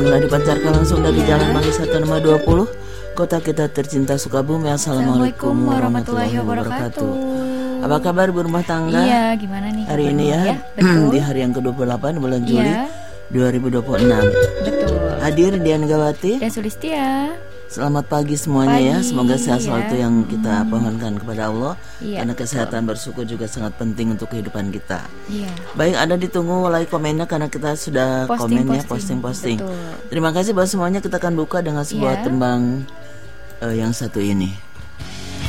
Telah dipancarkan langsung dari Jalan Mangga 1 nomor 20, kota kita tercinta Sukabumi. Assalamualaikum warahmatullahi wabarakatuh. Apa kabar berumah tangga? Iya, gimana nih hari ini ya? Di hari yang ke-28 bulan Juli 2026. Betul. Hadir Dian Gawati dan Sulistia. Selamat pagi semuanya ya. Semoga sehat selalu yang kita pohonkan kepada Allah. Karena kesehatan bersyukur juga sangat penting untuk kehidupan kita. Baik, Anda ditunggu like komennya karena kita sudah posting. Terima kasih buat semuanya. Kita akan buka dengan sebuah tembang yang satu ini.